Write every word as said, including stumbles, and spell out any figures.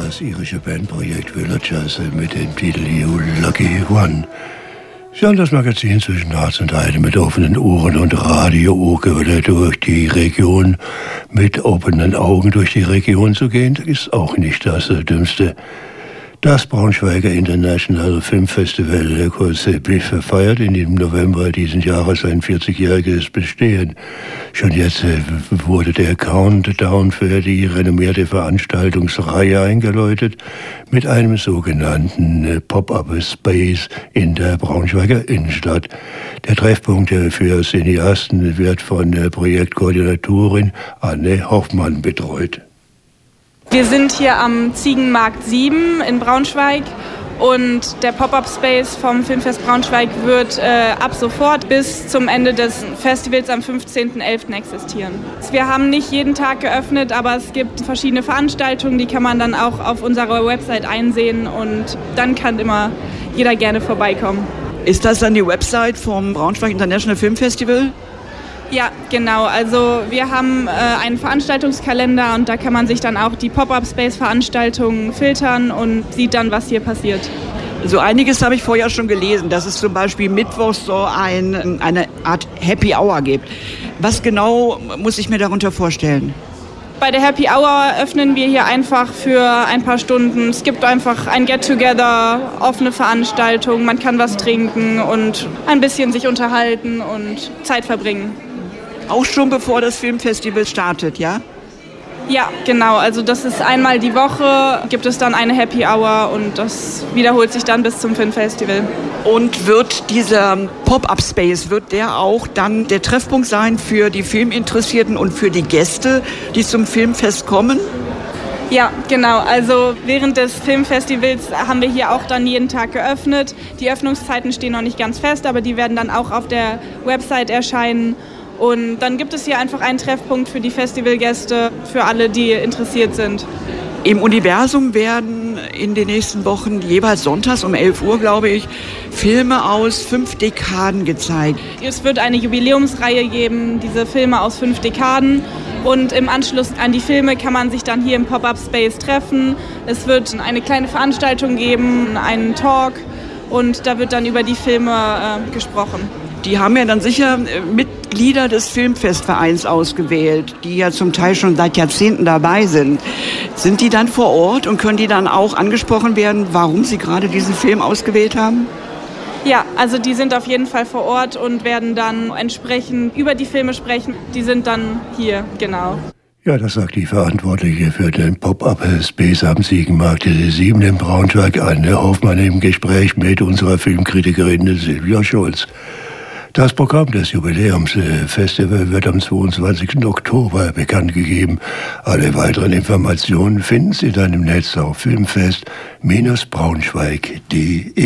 das irische Bandprojekt Villagers mit dem Titel You Lucky One. Sie haben das Magazin zwischen Harz und Heide mit offenen Ohren und Radio-Urgewelle durch die Region. Mit offenen Augen durch die Region zu gehen, ist auch nicht das Dümmste. Das Braunschweiger International Film Festival, kurz B I F, feiert in dem November diesen Jahres sein vierzigjähriges Bestehen. Schon jetzt wurde der Countdown für die renommierte Veranstaltungsreihe eingeläutet mit einem sogenannten Pop-Up-Space in der Braunschweiger Innenstadt. Der Treffpunkt für Cineasten wird von der Projektkoordinatorin Anne Hoffmann betreut. Wir sind hier am Ziegenmarkt sieben in Braunschweig und der Pop-Up-Space vom Filmfest Braunschweig wird äh, ab sofort bis zum Ende des Festivals am fünfzehnten elften existieren. Wir haben nicht jeden Tag geöffnet, aber es gibt verschiedene Veranstaltungen, die kann man dann auch auf unserer Website einsehen und dann kann immer jeder gerne vorbeikommen. Ist das dann die Website vom Braunschweig International Film Festival? Ja, genau. Also wir haben äh, einen Veranstaltungskalender und da kann man sich dann auch die Pop-Up-Space-Veranstaltungen filtern und sieht dann, was hier passiert. So einiges habe ich vorher schon gelesen, dass es zum Beispiel mittwochs so ein, eine Art Happy Hour gibt. Was genau muss ich mir darunter vorstellen? Bei der Happy Hour öffnen wir hier einfach für ein paar Stunden. Es gibt einfach ein Get-Together, offene Veranstaltungen, man kann was trinken und ein bisschen sich unterhalten und Zeit verbringen. Auch schon bevor das Filmfestival startet, ja? Ja, genau. Also das ist einmal die Woche, gibt es dann eine Happy Hour und das wiederholt sich dann bis zum Filmfestival. Und wird dieser Pop-Up-Space, wird der auch dann der Treffpunkt sein für die Filminteressierten und für die Gäste, die zum Filmfest kommen? Ja, genau. Also während des Filmfestivals haben wir hier auch dann jeden Tag geöffnet. Die Öffnungszeiten stehen noch nicht ganz fest, aber die werden dann auch auf der Website erscheinen. Und dann gibt es hier einfach einen Treffpunkt für die Festivalgäste, für alle, die interessiert sind. Im Universum werden in den nächsten Wochen jeweils sonntags um elf Uhr, glaube ich, Filme aus fünf Dekaden gezeigt. Es wird eine Jubiläumsreihe geben, diese Filme aus fünf Dekaden. Und im Anschluss an die Filme kann man sich dann hier im Pop-Up-Space treffen. Es wird eine kleine Veranstaltung geben, einen Talk und da wird dann über die Filme äh, gesprochen. Die haben ja dann sicher Mitglieder des Filmfestvereins ausgewählt, die ja zum Teil schon seit Jahrzehnten dabei sind. Sind die dann vor Ort und können die dann auch angesprochen werden, warum sie gerade diesen Film ausgewählt haben? Ja, also die sind auf jeden Fall vor Ort und werden dann entsprechend über die Filme sprechen. Die sind dann hier, genau. Ja, das sagt die Verantwortliche für den Pop-Up-Space am Ziegenmarkt sieben in Braunschweig, Anne Hoffmann, im Gespräch mit unserer Filmkritikerin Silvia Schulz. Das Programm des Jubiläumsfestivals wird am zweiundzwanzigsten Oktober bekannt gegeben. Alle weiteren Informationen finden Sie dann im Netz auf filmfest Braunschweig punkt de.